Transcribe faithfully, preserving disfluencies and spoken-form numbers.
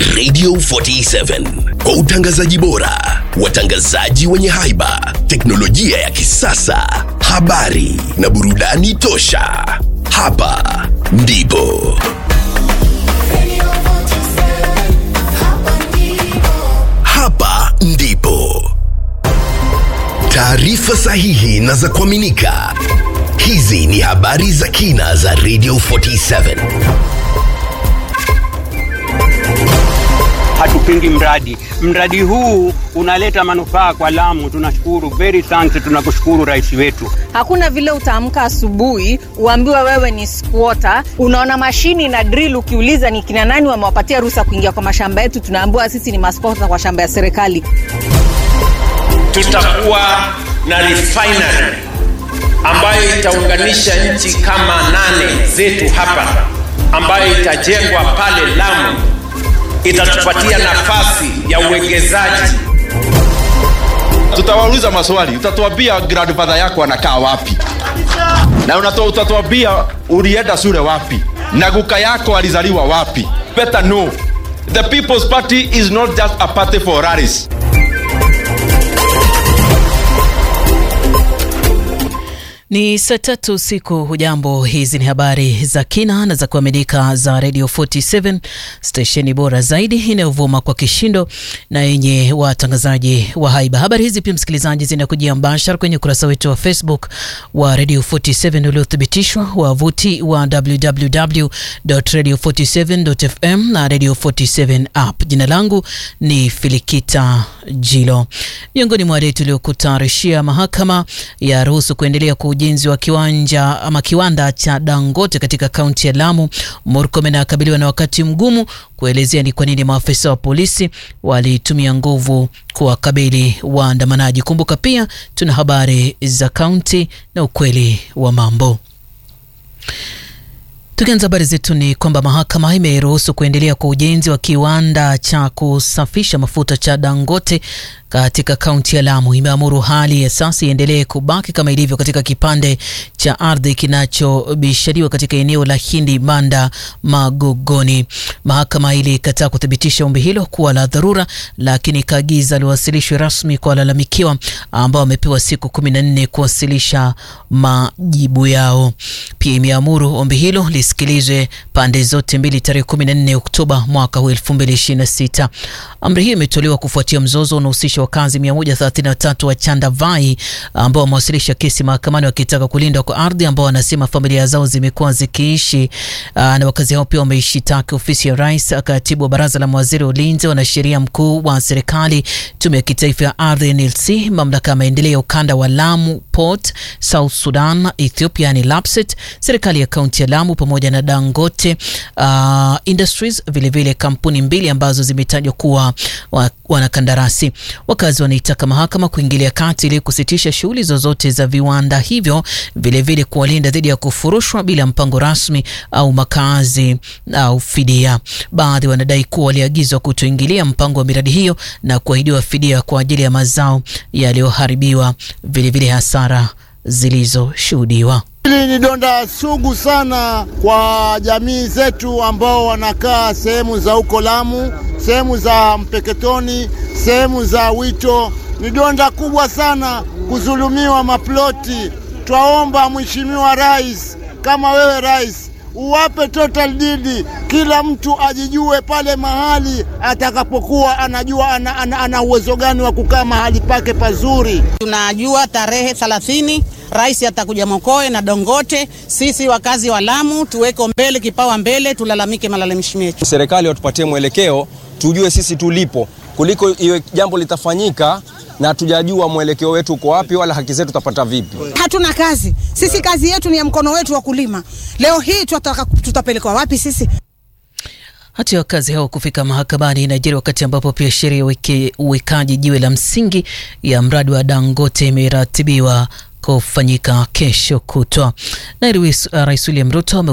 Radio forty-seven kwa utangazaji bora, watangazaji wenye haiba, teknolojia ya kisasa, habari na burudani tosha. Hapa ndipo Hapa ndipo taarifa sahihi na za kuaminika. Hizi ni habari za kina za Radio forty-seven. Hatupingi mradi. Mradi huu unaleta manufaa kwa Lamu. Tunashukuru, very thanks, tunakushukuru rais wetu. Hakuna vile utaamka asubuhi uambiwa wewe ni squatter, unaona mashini na drill, ukiuliza ni kina nani wamewapatia ruhusa kuingia kwa mashamba yetu, tunaambiwa sisi ni masquatter kwa shamba ya serikali. Tutakuwa na refinery ambayo itaunganisha nchi kama nane zetu hapa, ambayo itajengwa pale Lamu. Itatupatia nafasi ya uwekezaji. Tutawauliza maswali, utatuambia grandfather yako anakaa wapi, na unatoa utatuambia ulienda shule wapi, na guka yako alizaliwa wapi. Better know, the People's Party is not just a party for rallies. Ni saa tatu usiku. Hujambo, hizi ni habari za kina na za kuaminika za Radio forty-seven, stesheni bora zaidi inayovuma kwa kishindo na yenye watangazaji wa haiba. Habari hizi pia, msikilizaji, zinakujia mbashara kwenye ukurasa wetu wa Facebook wa Radio forty-seven uliothibitishwa, wavuti wa w w w dot radio forty-seven dot f m na Radio forty-seven app. Jina langu ni Filikita Jilo. Miongoni mwa wale tuliokutayarishia: mahakama ya ruhusu kuendelea kwa ujenzi wa kiwanja ama kiwanda cha Dangote katika kaunti ya Lamu. Murkomen akabiliwa na wakati mgumu kuelezea ni kwa nini maafisa wa polisi walitumia nguvu kuwakabili waandamanaji. Kumbuka pia tuna habari za kaunti na ukweli wa mambo. Tukianza habari zetu ni kwamba mahakama imeruhusu kuendelea kwa ujenzi wa kiwanda cha kusafisha mafuta cha Dangote katika kaunti ya Lamu. Imeamuru hali ya sasa iendelee kubaki kama ilivyo katika kipande cha ardhi kinachobishaniwa katika eneo la Hindi Manda Magogoni. Mahakama ilikataa kuthibitisha ombi hilo kuwa la dharura, lakini kaagiza liwasilishwe rasmi kwa walalamikiwa ambao wamepewa siku kumi na nne kuwasilisha majibu yao. Pia imeamuru ombi hilo lisikilizwe pande zote mbili tarehe kumi na nne Oktoba mwaka huu elfu mbili ishirini na sita. Amri hiyo imetolewa kufuatia mzozo unaohusisha wakazi mia moja thelathini na tatu wa Chandavai ambao wamewasilisha kesi mahakamani wakitaka kulindwa kwa ardhi ambao wanasema familia zao zimekuwa zikiishi. Aa, na wakazi hao pia wameishitaki ofisi ya rais, katibu wa baraza la mawaziri wa ulinzi, wanasheria mkuu wa serikali, tume ya kitaifa ya ardhi N L C, mamlaka ya maendeleo ya ukanda wa Lamu Port, South Sudan, Ethiopia ni Lapset, serikali ya kaunti ya Lamu pamoja na Dangote uh, Industries, vile vile kampuni mbili ambazo zimetajwa kuwa wanakandarasi. Wakazi wanaitaka mahakama kuingilia kati ili kusitisha shughuli zozote za viwanda hivyo, vile vile kuwalinda dhidi ya kufurushwa bila mpango rasmi au makazi au fidia. Baadhi wanadai kuwa waliagizwa kutoingilia mpango wa miradi hiyo na kuahidiwa fidia kwa ajili ya mazao yaliyoharibiwa, vile vile hasara zilizoshuhudiwa. Hili ni donda sugu sana kwa jamii zetu ambao wanakaa sehemu za huko Lamu, sehemu za Mpeketoni, sehemu za Wito. Ni donda kubwa sana kudhulumiwa maploti. Twaomba Mheshimiwa Rais, kama wewe rais, uwape total deed, kila mtu ajijue pale mahali atakapokuwa anajua ana, ana, ana uwezo gani wa kukaa mahali pake pazuri. Tunajua tarehe thelathini rais atakuja Mokoe na Dangote. Sisi wakazi wa Lamu tuweko mbele, kipawa mbele, tulalamike malalamishi yetu. Serikali watupatie mwelekeo, tujue sisi tulipo, kuliko hiyo jambo litafanyika na tujajua mwelekeo wetu uko wapi wala haki zetu tutapata vipi. Hatuna kazi. Sisi kazi yetu ni ya mkono wetu wa kulima. Leo hii tutataka tutapelekwa wapi sisi? Hata wakazi hao kufika mahakamani inajiri wakati ambapo pia sheria ya uwekaji jiwe la msingi ya mradi wa Dangote imeratibiwa kufanyika kesho kutwa. Na Rais William Ruto